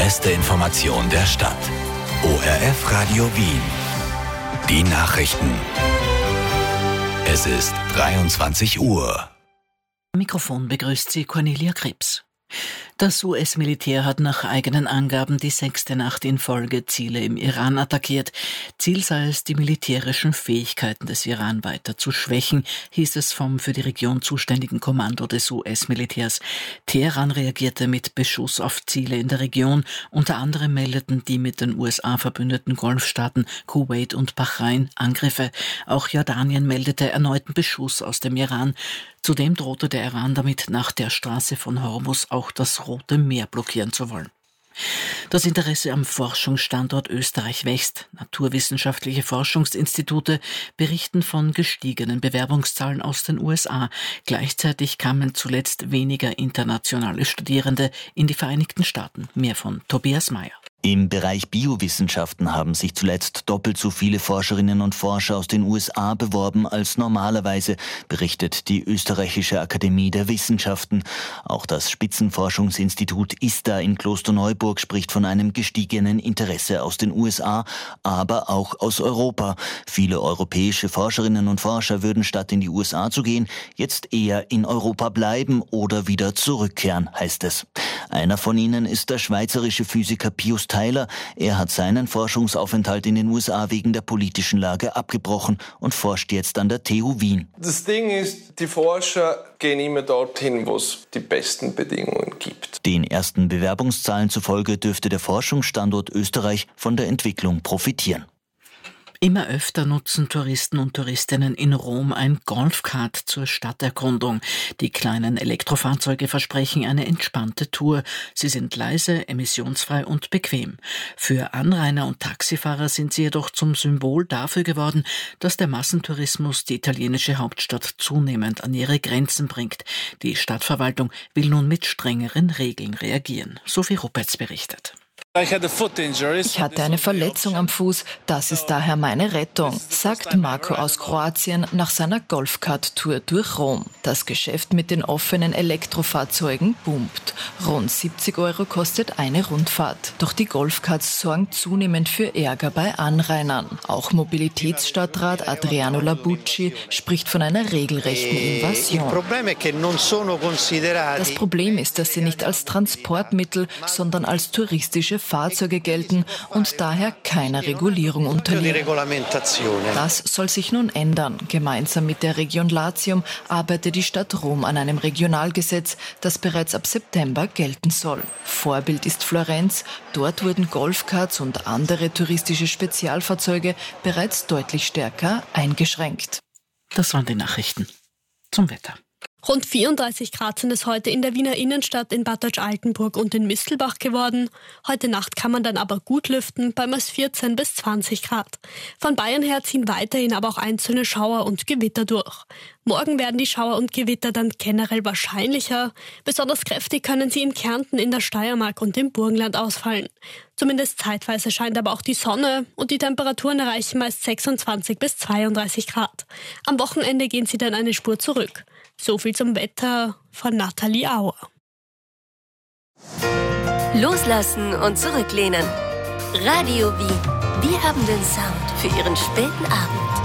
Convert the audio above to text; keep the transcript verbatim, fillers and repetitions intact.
beste Information der Stadt. O R F Radio Wien. Die Nachrichten. Es ist dreiundzwanzig Uhr. Mikrofon begrüßt Sie Cornelia Krebs. Das U S-Militär hat nach eigenen Angaben die sechste Nacht in Folge Ziele im Iran attackiert. Ziel sei es, die militärischen Fähigkeiten des Iran weiter zu schwächen, hieß es vom für die Region zuständigen Kommando des U S-Militärs. Teheran reagierte mit Beschuss auf Ziele in der Region. Unter anderem meldeten die mit den U S A verbündeten Golfstaaten Kuwait und Bahrain Angriffe. Auch Jordanien meldete erneuten Beschuss aus dem Iran. Zudem drohte der Iran damit, nach der Straße von Hormuz auch das Rote Meer blockieren zu wollen. Das Interesse am Forschungsstandort Österreich wächst. Naturwissenschaftliche Forschungsinstitute berichten von gestiegenen Bewerbungszahlen aus den U S A. Gleichzeitig kamen zuletzt weniger internationale Studierende in die Vereinigten Staaten. Mehr von Tobias Mayer. Im Bereich Biowissenschaften haben sich zuletzt doppelt so viele Forscherinnen und Forscher aus den U S A beworben als normalerweise, berichtet die Österreichische Akademie der Wissenschaften. Auch das Spitzenforschungsinstitut ISTA in Klosterneuburg spricht von einem gestiegenen Interesse aus den U S A, aber auch aus Europa. Viele europäische Forscherinnen und Forscher würden statt in die U S A zu gehen, jetzt eher in Europa bleiben oder wieder zurückkehren, heißt es. Einer von ihnen ist der schweizerische Physiker Pius Tyler. Er hat seinen Forschungsaufenthalt in den U S A wegen der politischen Lage abgebrochen und forscht jetzt an der T U Wien. Das Ding ist, die Forscher gehen immer dorthin, wo es die besten Bedingungen gibt. Den ersten Bewerbungszahlen zufolge dürfte der Forschungsstandort Österreich von der Entwicklung profitieren. Immer öfter nutzen Touristen und Touristinnen in Rom ein Golfkart zur Stadterkundung. Die kleinen Elektrofahrzeuge versprechen eine entspannte Tour. Sie sind leise, emissionsfrei und bequem. Für Anrainer und Taxifahrer sind sie jedoch zum Symbol dafür geworden, dass der Massentourismus die italienische Hauptstadt zunehmend an ihre Grenzen bringt. Die Stadtverwaltung will nun mit strengeren Regeln reagieren. Sophie Ruppertz berichtet. Ich hatte eine Verletzung am Fuß, das ist daher meine Rettung, sagt Marco aus Kroatien nach seiner Golfkart-Tour durch Rom. Das Geschäft mit den offenen Elektrofahrzeugen boomt. Rund siebzig Euro kostet eine Rundfahrt. Doch die Golfkarts sorgen zunehmend für Ärger bei Anrainern. Auch Mobilitätsstadtrat Adriano Labucci spricht von einer regelrechten Invasion. Das Problem ist, dass sie nicht als Transportmittel, sondern als touristische Fahrzeuge gelten und daher keiner Regulierung unterliegen. Das soll sich nun ändern. Gemeinsam mit der Region Latium arbeitet die Stadt Rom an einem Regionalgesetz, das bereits ab September gelten soll. Vorbild ist Florenz. Dort wurden Golfkarts und andere touristische Spezialfahrzeuge bereits deutlich stärker eingeschränkt. Das waren die Nachrichten. Zum Wetter. Rund vierunddreißig Grad sind es heute in der Wiener Innenstadt, in Bad Deutsch-Altenburg und in Mistelbach geworden. Heute Nacht kann man dann aber gut lüften, bei meist vierzehn bis zwanzig Grad. Von Bayern her ziehen weiterhin aber auch einzelne Schauer und Gewitter durch. Morgen werden die Schauer und Gewitter dann generell wahrscheinlicher. Besonders kräftig können sie in Kärnten, in der Steiermark und im Burgenland ausfallen. Zumindest zeitweise scheint aber auch die Sonne und die Temperaturen erreichen meist sechsundzwanzig bis zweiunddreißig Grad. Am Wochenende gehen sie dann eine Spur zurück. So viel zum Wetter von Nathalie Auer. Loslassen und zurücklehnen. Radio Wien. Wir haben den Sound für Ihren späten Abend.